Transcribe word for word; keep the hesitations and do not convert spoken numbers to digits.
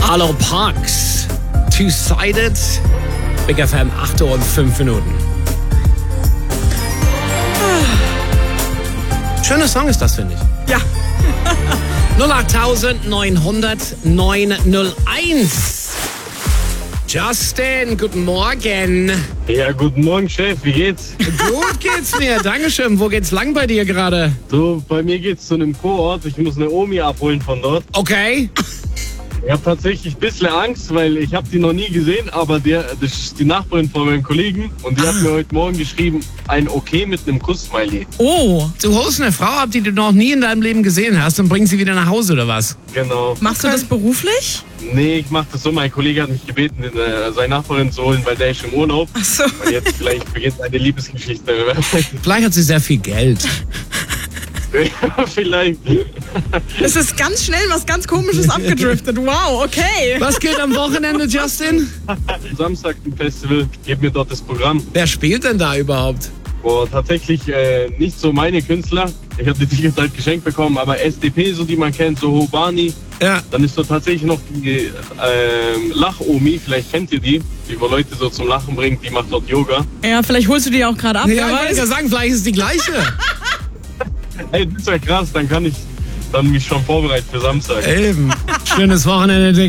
Arlo Parks, Two-Sided, Big F M, acht Uhr und fünf Minuten. Schöner Song ist das, finde ich. Ja. null acht neunhundert neunhunderteins. Justin, guten Morgen. Ja, guten Morgen, Chef. Wie geht's? Gut geht's mir, Dankeschön. Wo geht's lang bei dir gerade? So, bei mir geht's zu einem Kurort. Ich muss eine Omi abholen von dort. Okay. Ich habe tatsächlich ein bisschen Angst, weil ich habe die noch nie gesehen, aber der, das ist die Nachbarin von meinem Kollegen und die ah. hat mir heute Morgen geschrieben, ein Okay mit einem Kuss-Smiley. Oh. Du holst eine Frau ab, die du noch nie in deinem Leben gesehen hast und bringst sie wieder nach Hause, oder was? Genau. Machst okay. du das beruflich? Nee, ich mach das so. Mein Kollege hat mich gebeten, seine Nachbarin zu holen, weil der ist im Urlaub. Ach so. Und jetzt vielleicht beginnt eine Liebesgeschichte. Vielleicht hat sie sehr viel Geld. Ja, vielleicht. Es ist ganz schnell was ganz Komisches abgedriftet. Wow, okay. Was geht am Wochenende, Justin? Samstag ein Festival, gib mir dort das Programm. Wer spielt denn da überhaupt? Boah, tatsächlich äh, nicht so meine Künstler. Ich habe die Tickets halt geschenkt bekommen, aber S D P, so die man kennt, so Hobani. Ja. Dann ist so tatsächlich noch die äh, Lach-Omi, vielleicht kennt ihr die, die wo Leute so zum Lachen bringt, die macht dort Yoga. Ja, vielleicht holst du die auch gerade ab. Ja, ich wollte ja sagen, vielleicht ist es die gleiche. Ey, das ist ja krass, dann kann ich dann mich schon vorbereiten für Samstag. Eben. Schönes Wochenende, Digga.